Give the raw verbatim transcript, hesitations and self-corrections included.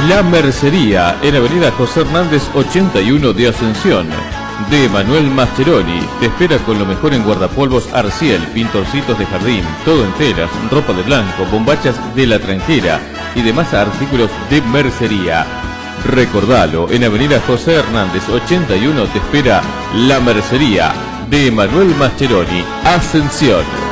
La Mercería, en avenida José Hernández ochenta y uno de Ascensión. De Manuel Mascheroni, te espera con lo mejor en guardapolvos Arciel, pintorcitos de jardín, todo en telas, ropa de blanco, bombachas de la tranquera y demás artículos de mercería. Recordalo, en avenida José Hernández ochenta y uno te espera La Mercería, de Manuel Mascheroni, Ascensión.